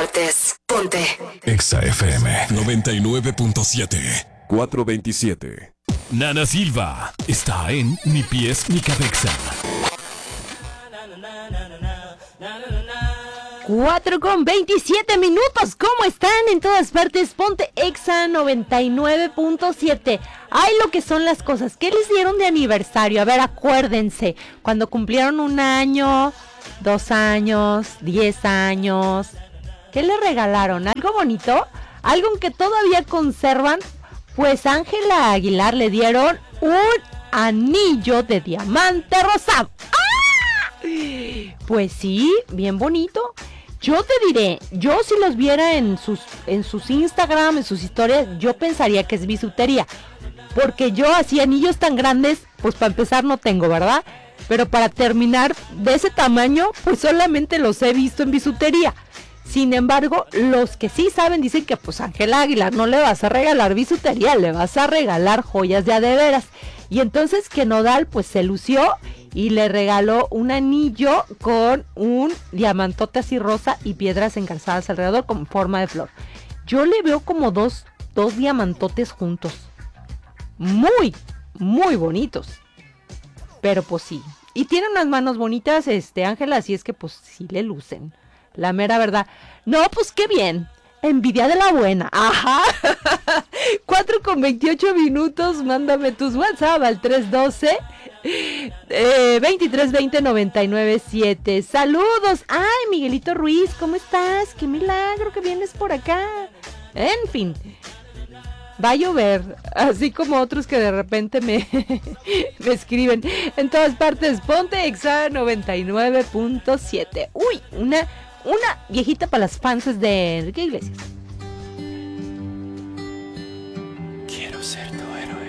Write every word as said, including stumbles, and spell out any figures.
partes. Ponte Exa F M noventa y nueve punto siete. cuatrocientos veintisiete. Nana Silva está en Ni Pies Ni Cabeza. cuatro con veintisiete minutos. ¿Cómo están en todas partes? Ponte Exa noventa y nueve punto siete. Ay, lo que son las cosas. ¿Qué les dieron de aniversario? A ver, acuérdense. Cuando cumplieron un año, dos años, diez años. ¿Qué le regalaron? ¿Algo bonito? ¿Algo que todavía conservan? Pues Ángela Aguilar le dieron un anillo de diamante rosado. ¡Ah! Pues sí, bien bonito. Yo te diré, yo si los viera en sus, en sus Instagram, en sus historias, yo pensaría que es bisutería. Porque yo así anillos tan grandes, pues para empezar no tengo, ¿verdad? Pero para terminar de ese tamaño, pues solamente los he visto en bisutería. Sin embargo, los que sí saben dicen que pues Ángela Aguilar no le vas a regalar bisutería, le vas a regalar joyas de a de veras. Y entonces que Nodal pues se lució y le regaló un anillo con un diamantote así rosa y piedras engarzadas alrededor con forma de flor. Yo le veo como dos, dos diamantotes juntos. Muy, muy bonitos. Pero pues sí. Y tiene unas manos bonitas, este, Ángela, así es que pues sí le lucen. La mera verdad. No, pues qué bien. Envidia de la buena. Ajá. cuatro con veintiocho minutos. Mándame tus WhatsApp al tres uno dos, eh, veintitrés veinte noventa y nueve siete. Saludos. Ay, Miguelito Ruiz, ¿cómo estás? Qué milagro que vienes por acá. En fin. Va a llover, así como otros que de repente me, me escriben en todas partes. Ponte Exa noventa y nueve punto siete. Uy, una, una viejita para las fans de Enrique Iglesias. Quiero ser tu héroe.